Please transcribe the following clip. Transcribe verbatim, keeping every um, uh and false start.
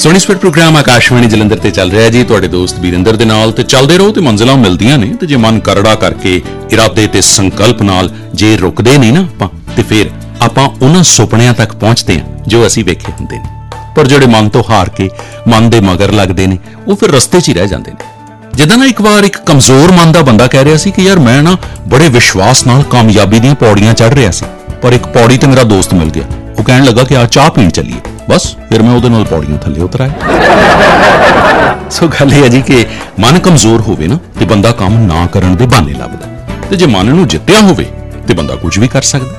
ਸੋਹਣੀ speed programme Akashvani Jalandhar ਤੇ ਚੱਲ ਰਿਹਾ ਜੀ। ਤੁਹਾਡੇ ਦੋਸਤ ਵੀਰਿੰਦਰ ਦੇ ਨਾਲ ਤੇ ਚੱਲਦੇ ਰਹੋ ਤੇ ਮੰਜ਼ਿਲਾਂ ਮਿਲਦੀਆਂ ਨੇ। ਤੇ ਜੇ ਮਨ ਕਰੜਾ ਕਰਕੇ ਇਰਾਦੇ ਤੇ ਸੰਕਲਪ ਨਾਲ ਜੇ ਰੁਕਦੇ ਨਹੀਂ ਨਾ ਆਪਾਂ, ਤੇ ਫਿਰ ਆਪਾਂ ਉਹਨਾਂ ਸੁਪਨਿਆਂ ਤੱਕ ਪਹੁੰਚਦੇ ਹਾਂ ਜੋ ਅਸੀਂ ਵੇਖੇ ਹੁੰਦੇ ਨੇ। ਪਰ ਜਿਹੜੇ ਮਨ ਤੋਂ ਹਾਰ ਕੇ ਮਨ ਦੇ ਮਗਰ ਲੱਗਦੇ ਨੇ ਉਹ ਫਿਰ ਰਸਤੇ 'ਚ ਹੀ ਰਹਿ ਜਾਂਦੇ ਨੇ। ਜਿੱਦਾਂ ਨਾ ਇੱਕ ਵਾਰ ਇੱਕ ਕਮਜ਼ੋਰ ਮਨ ਦਾ ਬੰਦਾ ਕਹਿ ਰਿਹਾ ਸੀ ਕਿ ਯਾਰ ਮੈਂ ਨਾ ਬੜੇ ਵਿਸ਼ਵਾਸ ਨਾਲ ਕਾਮਯਾਬੀ ਦੀਆਂ ਪੌੜੀਆਂ ਚੜ੍ਹ ਰਿਹਾ ਸੀ, ਪਰ ਇੱਕ ਪੌੜੀ ਤੇ ਮੇਰਾ ਦੋਸਤ ਮਿਲ ਗਿਆ। ਉਹ ਕਹਿਣ ਲੱਗਾ ਕਿ ਆ ਚਾਹ ਪੀਣ ਚੱਲੀਏ। ਬਸ ਫਿਰ ਮੈਂ ਉਹਦੇ ਨਾਲ ਪੌੜੀਆਂ ਥੱਲੇ ਉਤਰ ਆਇਆ। ਸੋ ਗੱਲ ਇਹ ਹੈ ਜੀ ਕਿ ਮਨ ਕਮਜ਼ੋਰ ਹੋਵੇ ਨਾ ਤੇ ਬੰਦਾ ਕੰਮ ਨਾ ਕਰਨ ਦੇ ਬਹਾਨੇ ਲੱਭਦਾ, ਤੇ ਜੇ ਮਨ ਨੂੰ ਜਿੱਤਿਆ ਹੋਵੇ ਤੇ ਬੰਦਾ ਕੁਝ ਵੀ ਕਰ ਸਕਦਾ।